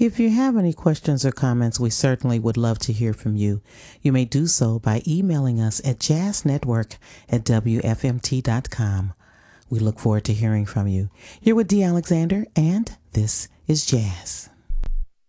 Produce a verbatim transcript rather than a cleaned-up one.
If you have any questions or comments, we certainly would love to hear from you. You may do so by emailing us at jazznetwork at w f m t dot com. We look forward to hearing from you. You're with Dee Alexander, and this is Jazz.